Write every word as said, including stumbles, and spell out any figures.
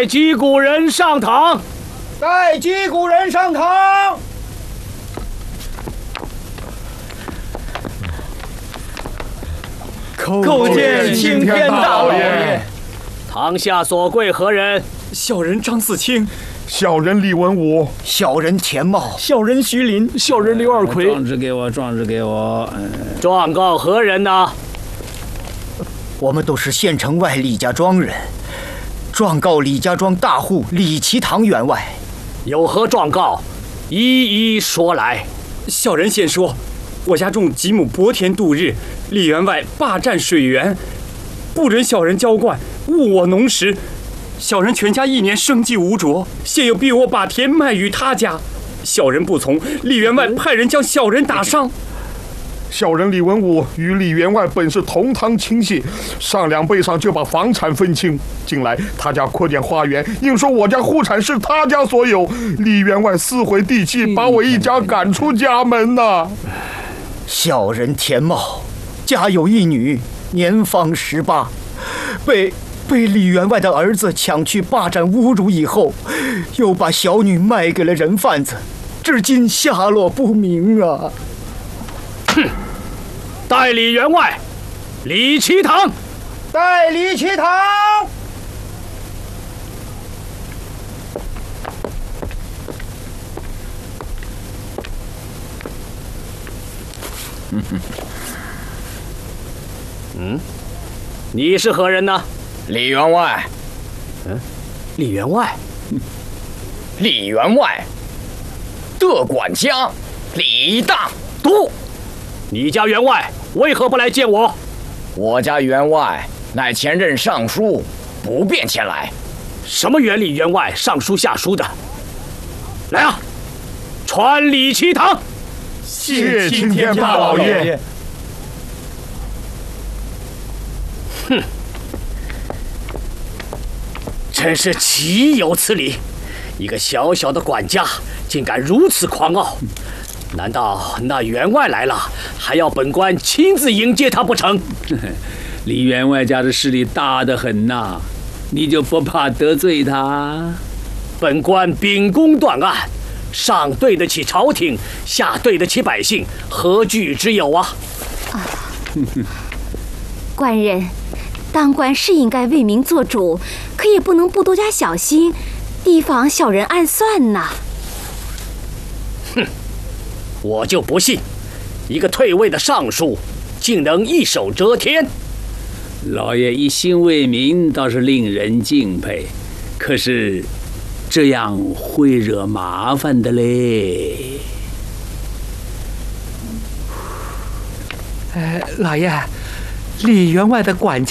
待击鼓人上堂。 待击鼓人上堂。 叩见青天大老爷。 堂下所贵何人？ 小人张四清。 小人李文武。 小人田茂。 小人徐林。 小人刘二奎。 状纸给我，状纸给我。嗯、 状告何人呢？ 我们都是县城外李家庄人，状告李家庄大户李其堂员外。 有何状告？一一说来。 小人先说，我家种几亩薄田度日，李员外霸占水源，不准小人浇灌，误我农时。小人全家一年生计无着，现又逼我把田卖与他家，小人不从，李员外派人将小人打伤。 小人李文武与李员外本是同堂亲戚，上两辈上就把房产分清。近来他家扩建花园，硬说我家户产是他家所有，李员外撕毁地契，把我一家赶出家门呐、啊。 小人田茂家有一女，年方十八，被被李员外的儿子抢去霸占侮辱以后，又把小女卖给了人贩子，至今下落不明啊！ 哼！代理员外，李其堂。 代李其堂。 嗯，你是何人呢？ 李员外。 嗯，李员外。 李员外的管家李大都。你家员外为何不来见我？ 我家员外乃前任尚书，不便前来。 什么原理员外上书下书的？来啊，传李其堂。 谢青天大老爷。 哼，真是岂有此理！一个小小的管家，竟敢如此狂傲！难道那员外来了，还要本官亲自迎接他不成？ 李员外家的势力大得很呐，你就不怕得罪他？ 本官秉公断案，上对得起朝廷，下对得起百姓，何惧之有啊？ 啊，官人，当官是应该为民做主，可也不能不多加小心，提防小人暗算呐。 哼！我就不信，一个退位的尚书，竟能一手遮天。 老爷一心为民，倒是令人敬佩。可是，这样会惹麻烦的嘞。 呃，老爷，李员外的管家